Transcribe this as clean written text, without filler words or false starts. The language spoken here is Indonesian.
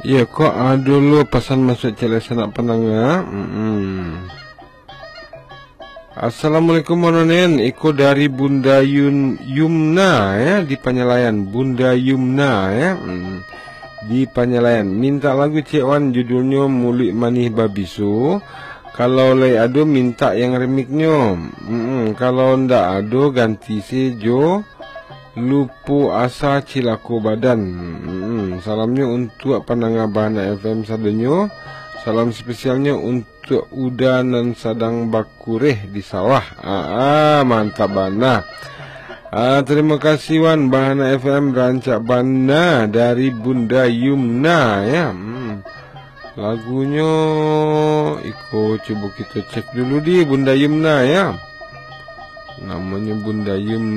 Ya kok dulu pesan masuk CLS anak penengah. Assalamualaikum mononen, Iko dari Bunda Yumna ya di Panyalayan. Bunda Yumna ya di Panyalayan. Minta lagu Cik judulnya Mulik Manih Babisu. Kalau lay ado minta yang remiknya. Kalau ndak ado ganti sejo Lupu Asa Cilako Badan. Salamnya untuk pendengar Bahana FM Sadenyo. Salam spesialnya untuk udanan sadang bakureh di sawah. Mantap Bana. Terima kasih Wan Bahana FM Rancak Bana dari Bunda Yumna ya. Lagunya Iko coba kita cek dulu di Bunda Yumna ya. Namanya Bunda Yumna.